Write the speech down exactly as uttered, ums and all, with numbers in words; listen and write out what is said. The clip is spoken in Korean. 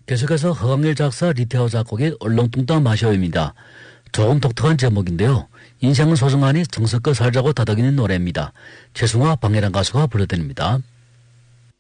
계속해서 허광열 작사, 리태호 작곡의 얼렁뚱땅 마셔요입니다. 조금 독특한 제목인데요. 인생은 소중하니 정성껏 살자고 다독이는 노래입니다. 최승화, 방해란 가수가 불러드립니다.